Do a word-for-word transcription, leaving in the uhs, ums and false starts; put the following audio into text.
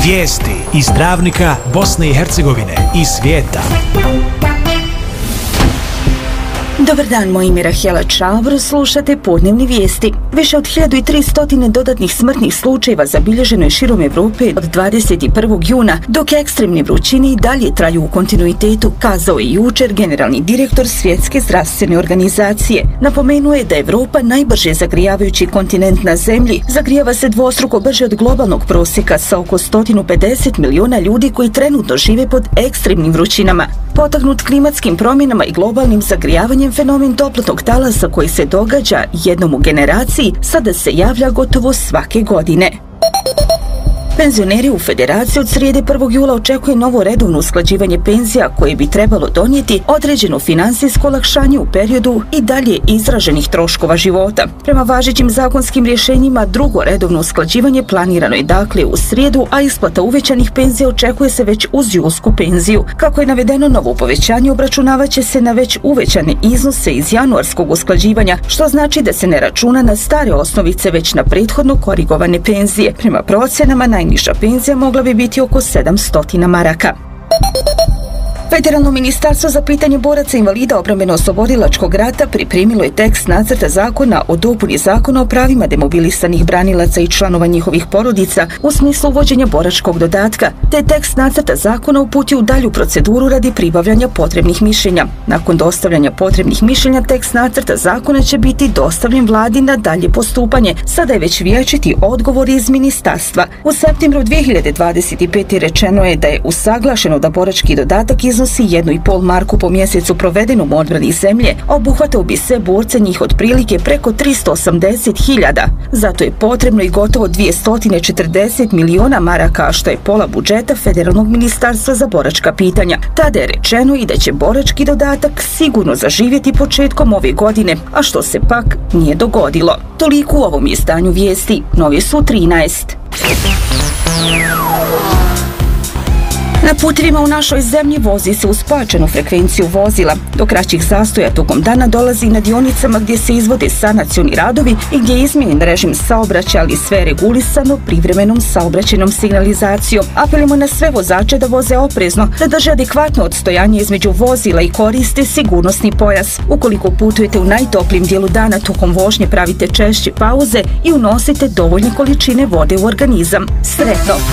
Vijesti iz Travnika, Bosne i Hercegovine i svijeta. Dobar dan, moje ime je Rahela Čavro, slušate podnevni vijesti. Više od hiljadu tristo dodatnih smrtnih slučajeva zabilježeno je širom Evrope od dvadeset prvog juna, dok ekstremne vrućine i dalje traju u kontinuitetu, kazao je jučer generalni direktor Svjetske zdravstvene organizacije. Napomenuo je da je Evropa najbrže zagrijavajući kontinent na zemlji, zagrijava se dvostruko brže od globalnog prosjeka sa oko sto pedeset miliona ljudi koji trenutno žive pod ekstremnim vrućinama. Potaknut klimatskim promjenama i globalnim zagrijavanjem, fenomen toplotnog talasa koji se događa jednom u generaciji sada se javlja gotovo svake godine. Penzioneri u Federaciji od srijede prvog jula očekuje novo redovno usklađivanje penzija koje bi trebalo donijeti određeno finansijsko olakšanje u periodu i dalje izraženih troškova života. Prema važećim zakonskim rješenjima drugo redovno usklađivanje planirano je dakle u srijedu, a isplata uvećanih penzija očekuje se već uz julsku penziju. Kako je navedeno, novo povećanje obračunavat će se na već uvećane iznose iz januarskog usklađivanja, što znači da se ne računa na stare osnovice već na prethodno korigovane penzije. Prema procenama najniža penzija mogla bi biti oko sedamsto maraka. Federalno ministarstvo za pitanje boraca invalida obrambeno-oslobodilačkog rata pripremilo je tekst nacrta zakona o dopuni zakona o pravima demobilisanih branilaca i članova njihovih porodica u smislu uvođenja boračkog dodatka, te tekst nacrta zakona uputio u dalju proceduru radi pribavljanja potrebnih mišljenja. Nakon dostavljanja potrebnih mišljenja, tekst nacrta zakona će biti dostavljen vladi na dalje postupanje. Sada je već vječiti odgovor iz ministarstva. U septembru dvije hiljade dvadeset pete. rečeno je da je usaglašeno da borački dodatak iz iznosi jednu i pol marku po mjesecu provedenom u odbrani zemlje, obuhvatao bi se borce njih otprilike preko tristo osamdeset hiljada. Zato je potrebno i gotovo dvjesto četrdeset miliona maraka, što je pola budžeta Federalnog ministarstva za boračka pitanja. Tada je rečeno i da će borački dodatak sigurno zaživjeti početkom ove godine, a što se pak nije dogodilo. Toliko u ovom izdanju vijesti. Novi su trinaest. Na putevima u našoj zemlji vozi se uz pojačanu frekvenciju vozila. Do kraćih zastoja tokom dana dolazi na dionicama gdje se izvode sanacioni radovi i gdje je izmijenjen režim saobraćaja, ali sve regulisano privremenom saobraćajnom signalizacijom. Apelimo na sve vozače da voze oprezno, da drže adekvatno odstojanje između vozila i koriste sigurnosni pojas. Ukoliko putujete u najtoplijim dijelu dana, tokom vožnje pravite češće pauze i unosite dovoljne količine vode u organizam. Sretno!